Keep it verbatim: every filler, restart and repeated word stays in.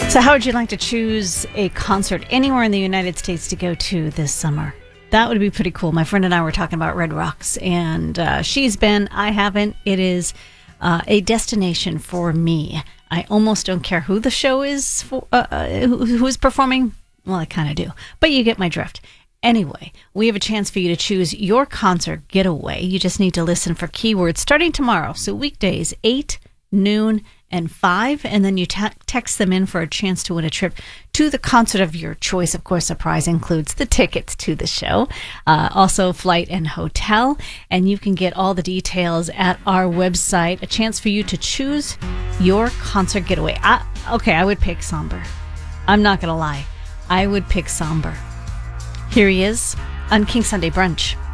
So how would you like to choose a concert anywhere in the United States to go to this summer? That would be pretty cool. My friend and I were talking about Red Rocks, and uh, she's been, I haven't. It is uh, a destination for me. I almost don't care who the show is, for, uh, uh, who, who's performing. Well, I kind of do, but you get my drift. Anyway, we have a chance for you to choose your concert getaway. You just need to listen for keywords starting tomorrow. So weekdays, eight, noon, and five, and then you te- text them in for a chance to win a trip to the concert of your choice. Of course, the prize includes the tickets to the show, uh, also flight and hotel, and you can get all the details at our website. A chance for you to choose your concert getaway. I, okay, I would pick Somber. I'm not going to lie. I would pick Somber. Here he is on King Sunday Brunch.